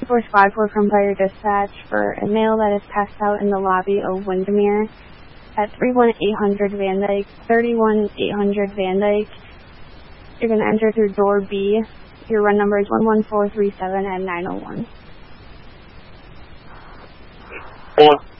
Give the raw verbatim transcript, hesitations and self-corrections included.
four Squad four from Fire Dispatch for a mail that is passed out in the lobby of Windermere at thirty-one eight hundred Van Dyke, thirty-one eight hundred Van Dyke. You're going to enter through door B. Your run number is one one four three seven and nine oh one. Hold on.